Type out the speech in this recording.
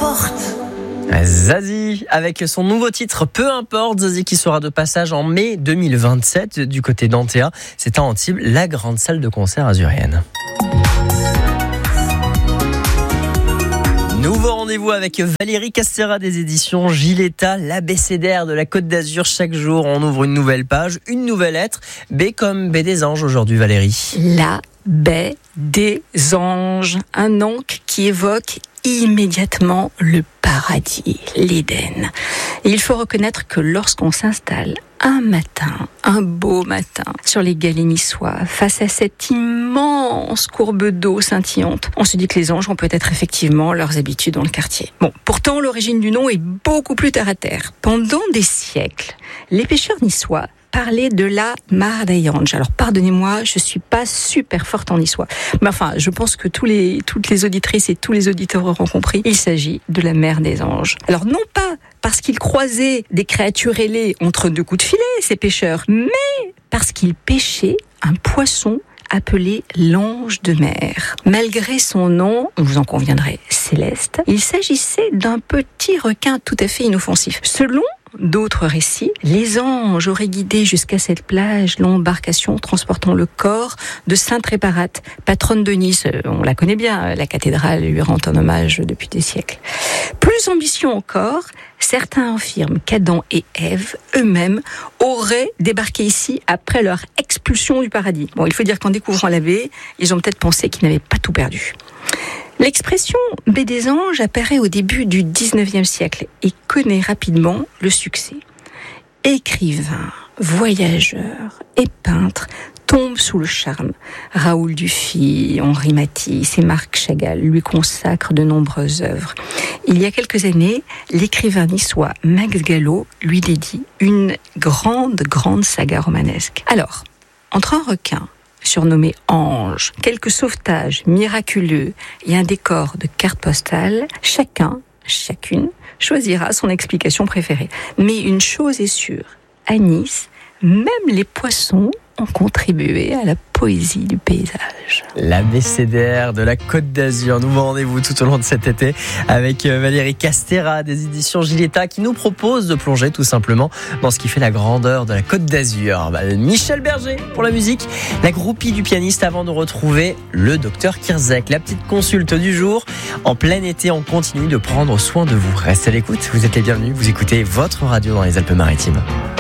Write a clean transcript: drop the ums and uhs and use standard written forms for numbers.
importe. Zazie avec son nouveau titre Peu importe, Zazie qui sera de passage en mai 2027 du côté d'Antea. C'est à Antibes, la grande salle de concert azurienne. Nouveau rendez-vous avec Valérie Castera des éditions Giletta, l'abécédaire de la Côte d'Azur. Chaque jour, on ouvre une nouvelle page, une nouvelle lettre. B comme baie des anges aujourd'hui, Valérie. La baie des anges, un nom qui évoque immédiatement le paradis, l'Éden. Et il faut reconnaître que lorsqu'on s'installe un matin, un beau matin, sur les galets niçois, face à cette immense courbe d'eau scintillante, on se dit que les anges ont peut-être effectivement leurs habitudes dans le quartier. Bon, pourtant, l'origine du nom est beaucoup plus terre à terre. Pendant des siècles, les pêcheurs niçois parlaient de la Mar des Anges. Alors, pardonnez-moi, je suis pas super forte en niçois. Mais enfin, je pense que toutes les auditrices et tous les auditeurs auront compris. Il s'agit de la mer des anges. Alors, non pas parce qu'ils croisaient des créatures ailées entre deux coups de filet, ces pêcheurs, mais parce qu'ils pêchaient un poisson appelé l'ange de mer. Malgré son nom, vous en conviendrez, céleste, il s'agissait d'un petit requin tout à fait inoffensif. Selon d'autres récits, les anges auraient guidé jusqu'à cette plage l'embarcation transportant le corps de Sainte Réparate, patronne de Nice. On la connaît bien, la cathédrale lui rend un hommage depuis des siècles. Plus ambitieux encore, certains affirment qu'Adam et Ève, eux-mêmes, auraient débarqué ici après leur expulsion du paradis. Bon, il faut dire qu'en découvrant la baie, ils ont peut-être pensé qu'ils n'avaient pas tout perdu. L'expression « baie des anges » apparaît au début du 19e siècle et connaît rapidement le succès. Écrivains, voyageurs et peintres tombent sous le charme. Raoul Dufy, Henri Matisse et Marc Chagall lui consacrent de nombreuses œuvres. Il y a quelques années, l'écrivain niçois Max Gallo lui dédie une grande saga romanesque. Alors, entre un requin surnommé Ange, quelques sauvetages miraculeux et un décor de cartes postales, chacune choisira son explication préférée. Mais une chose est sûre, à Nice, même les poissons ont contribué à la poésie du paysage. L'abécédaire de la Côte d'Azur. Nouveau rendez-vous tout au long de cet été avec Valérie Castera des éditions Giletta qui nous propose de plonger tout simplement dans ce qui fait la grandeur de la Côte d'Azur. Michel Berger pour la musique, la groupie du pianiste avant de retrouver le docteur Kirzek. La petite consulte du jour. En plein été, on continue de prendre soin de vous. Restez à l'écoute, vous êtes les bienvenus, vous écoutez votre radio dans les Alpes-Maritimes.